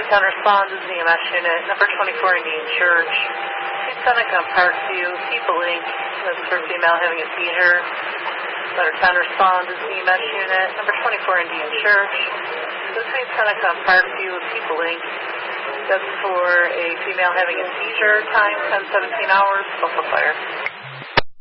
10 respond is the EMS unit, number 24 Indian Church. St. Seneca Parkview, People Inc. That's for female having a seizure. Letter 10 respond is the EMS unit, number 24 Indian Church. So St. Seneca Parkview, People Inc. That's for a female having a seizure, time 10:17 hours, Buffalo Fire.